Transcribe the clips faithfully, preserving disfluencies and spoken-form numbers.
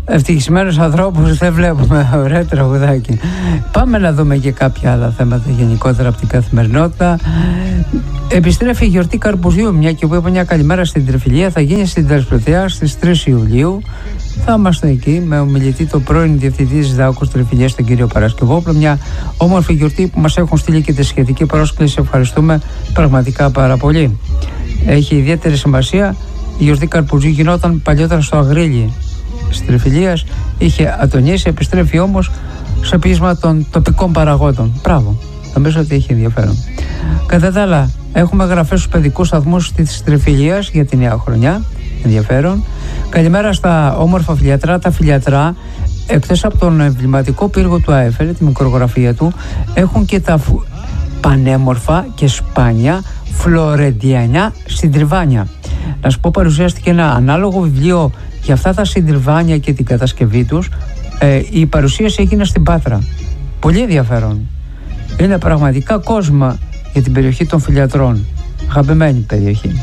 ευτυχισμένους ανθρώπους δεν βλέπουμε. Ωραία τραγουδάκι. Πάμε να δούμε και κάποια άλλα θέματα γενικότερα από την καθημερινότητα. Επιστρέφει η γιορτή Καρπουζιού, μια και που είπα μια καλημέρα στην Τριφυλία, θα γίνει στην Τεσπλωτιά στις τρεις Ιουλίου. Θα είμαστε εκεί με ομιλητή το πρώην διευθυντή της ΔΑΟΚΟΣ Τριφυλίας, τον κύριο Παρασκευόπουλο. Μια όμορφη γιορτή που μας έχουν στείλει και τη σχετική πρόσκληση. Ευχαριστούμε πραγματικά πάρα πολύ. Έχει ιδιαίτερη σημασία. Η γιορτή Καρπουζιού γινόταν παλιότερα στο Αγρίλι της Τριφυλίας. Είχε ατονίσει, επιστρέφει όμως σε πείσμα των τοπικών παραγόντων. Μπράβο, νομίζω ότι έχει ενδιαφέρον. Κατά τα άλλα, έχουμε γραφές στους παιδικούς σταθμούς της Τριφυλίας για τη νέα χρονιά. Ενδιαφέρον. Καλημέρα στα όμορφα φιλιατρά. Τα φιλιατρά, εκτός από τον εμβληματικό πύργο του Άιφελ, τη μικρογραφία του, έχουν και τα φου... πανέμορφα και σπάνια φλωρεντιανιά συντριβάνια. Να σου πω, παρουσιάστηκε ένα ανάλογο βιβλίο για αυτά τα συντριβάνια και την κατασκευή τους. Ε, η παρουσίαση έγινε στην Πάτρα. Πολύ ενδιαφέρον. Είναι πραγματικά κόσμο για την περιοχή των φιλιατρών. Αγαπημένη περιοχή.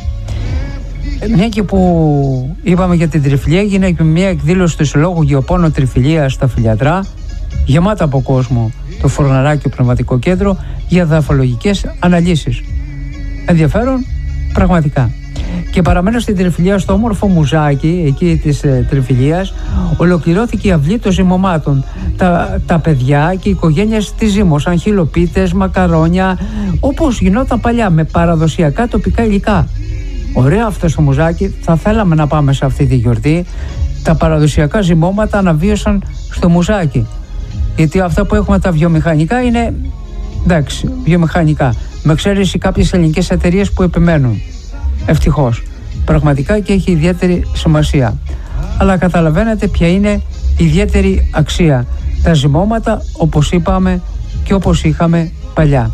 Μια και που είπαμε για την Τριφυλία, έγινε και μια εκδήλωση του Συλλόγου Γεωπόνο Τριφυλίας στα Φιλιατρά, γεμάτα από κόσμο, το Φορναράκι Πνευματικό Κέντρο, για δαφολογικές αναλύσεις. Ενδιαφέρον πραγματικά. Και παραμένω στην Τριφυλία, στο όμορφο μουζάκι εκεί της ε, Τριφυλίας, ολοκληρώθηκε η αυλή των ζυμωμάτων. Τα, τα παιδιά και οι οικογένειες της ζύμωσαν χυλοπίτες, μακαρόνια, όπως γινόταν παλιά, με παραδοσιακά τοπικά υλικά. Ωραίο αυτό το μουζάκι, θα θέλαμε να πάμε σε αυτή τη γιορτή. Τα παραδοσιακά ζυμώματα αναβίωσαν στο μουζάκι. Γιατί αυτά που έχουμε τα βιομηχανικά είναι, εντάξει, βιομηχανικά. Με εξαίρεση κάποιες ελληνικές εταιρείες που επιμένουν. Ευτυχώς. Πραγματικά και έχει ιδιαίτερη σημασία. Αλλά καταλαβαίνετε ποια είναι η ιδιαίτερη αξία. Τα ζυμώματα, όπως είπαμε και όπως είχαμε παλιά.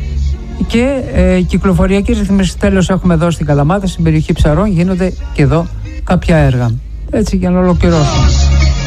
Και ε, κυκλοφοριακές ρυθμίσεις τέλος έχουμε εδώ στην Καλαμάτα, στην περιοχή Ψαρών, γίνονται και εδώ κάποια έργα. Έτσι για να ολοκληρώσουμε.